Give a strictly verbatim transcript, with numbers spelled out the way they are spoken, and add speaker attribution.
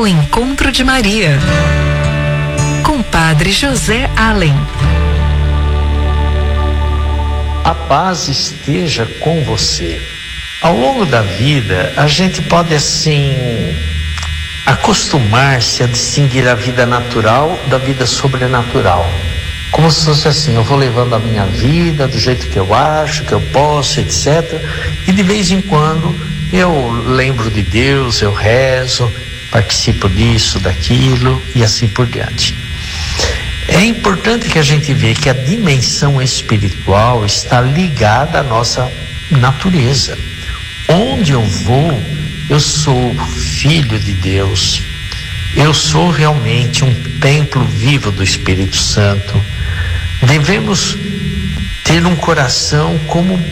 Speaker 1: O Encontro de Maria, com Padre José Allen.
Speaker 2: A paz esteja com você. Ao longo da vida, a gente pode assim acostumar-se a distinguir a vida natural da vida sobrenatural. Como se fosse assim, eu vou levando a minha vida do jeito que eu acho, que eu posso, etcétera. E de vez em quando eu lembro de Deus, eu rezo, participo disso, daquilo e assim por diante. É importante que a gente veja que a dimensão espiritual está ligada à nossa natureza. Onde eu vou, eu sou filho de Deus. Eu sou realmente um templo vivo do Espírito Santo. Devemos ter um coração como